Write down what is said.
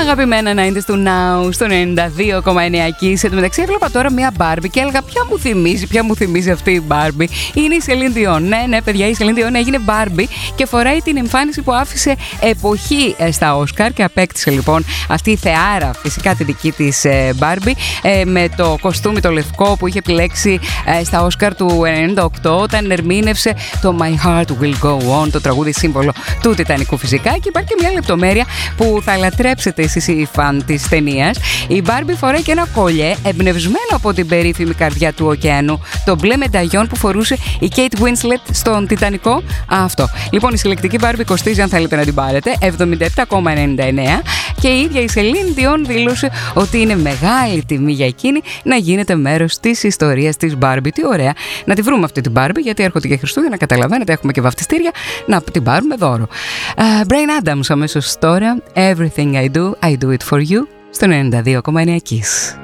Αγαπημένα 90's του Now στο 92,9 εκεί. Εν τω μεταξύ έβλεπα τώρα μια Barbie και έλεγα ποια μου θυμίζει αυτή η Barbie. Είναι η Celine Dion. Ναι, παιδιά, η Celine Dion έγινε Barbie και φοράει την εμφάνιση που άφησε εποχή στα Oscar και απέκτησε λοιπόν αυτή η θεάρα φυσικά τη δική της Barbie με το κοστούμι το λευκό που είχε επιλέξει στα Oscar του 98 όταν ερμήνευσε το My Heart Will Go On, το τραγούδι σύμβολο του Τιτανικού φυσικά. Και υπάρχει και μια λεπτομέρεια που θα λατρέψετε εσείς οι φαν της ταινίας. Η Barbie φοράει και ένα κολλιέ εμπνευσμένο από την περίφημη καρδιά του ωκεανού, το μπλε μενταγιόν που φορούσε η Kate Winslet στον Τιτανικό. Αυτό. Λοιπόν, η συλλεκτική Barbie κοστίζει, αν θέλετε να την πάρετε, 77,99 και η ίδια η Celine Dion δήλωσε ότι είναι μεγάλη τιμή για εκείνη να γίνεται μέρος της ιστορίας της Barbie. Τι ωραία. Να τη βρούμε αυτή την Barbie, γιατί έρχονται και Χριστούγεννα, καταλαβαίνετε, έχουμε και βαφτιστήρια, να την πάρουμε δώρο. Brain Adams αμέσως τώρα. Everything I do it for you στο 92,9 Kiss.